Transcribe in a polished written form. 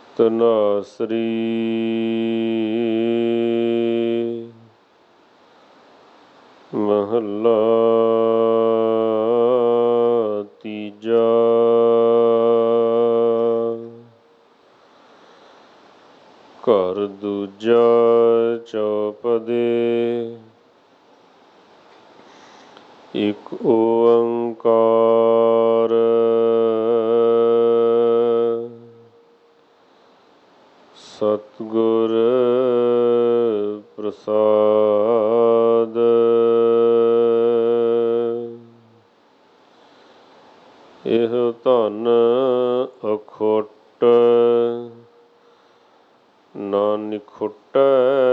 ਧਨਾਸਰੀ ਮਹੱਲਾ ਤੀਜਾ। ਘਰ ਦੂਜਾ ਚੌਪਦੇ। ਇਕ ਓੰਕਾਰ ਸਤਿਗੁਰ ਪ੍ਰਸਾਦ। ਇਹ ਧਨ ਅਖੋਟ